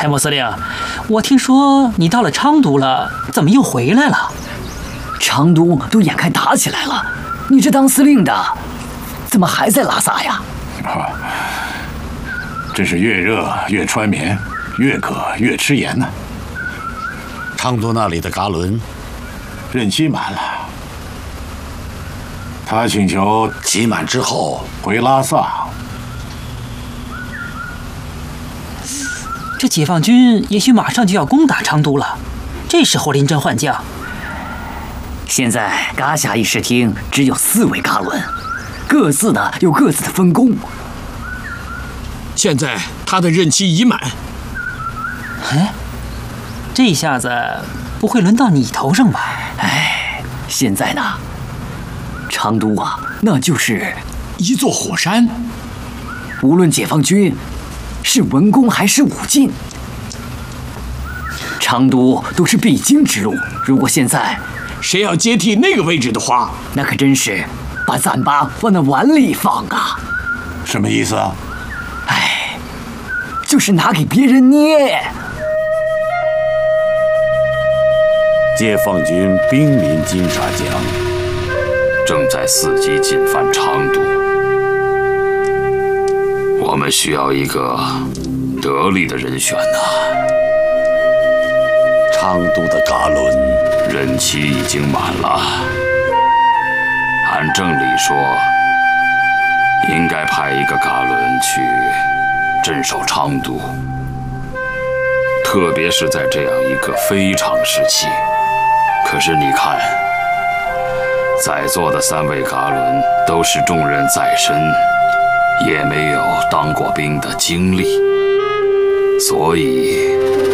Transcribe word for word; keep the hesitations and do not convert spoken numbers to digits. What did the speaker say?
柴莫司令，我听说你到了昌都了，怎么又回来了？ 昌都都眼看打起来了，你这当司令的，怎么还在拉萨呀？ 啊，真是越热越穿棉，越渴越吃盐呢。 昌都那里的噶伦任期满了，他请求期满之后回拉萨。 这解放军也许马上就要攻打昌都了，这时候临阵换将。 现在噶夏议事厅只有四位噶伦，各自呢有各自的分工。 现在他的任期已满。 哎，这下子不会轮到你头上吧？ 哎，现在呢，昌都啊，那就是一座火山。 无论解放军是文攻还是武进，昌都都是必经之路。如果现在谁要接替那个位置的话， 那可真是把糌粑往那碗里放啊！ 什么意思啊？ 哎，就是拿给别人捏。 解放军兵临金沙江， 正在伺机进犯昌都。我们需要一个得力的人选呐、啊。 昌都的噶伦任期已经满了，按正理说，应该派一个噶伦去镇守昌都，特别是在这样一个非常时期。可是你看，在座的三位噶伦都是重任在身，也没有当过兵的经历，所以